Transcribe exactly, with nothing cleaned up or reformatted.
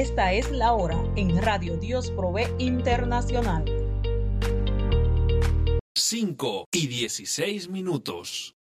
Esta es la hora en Radio Dios Provee Internacional. cinco y dieciséis minutos.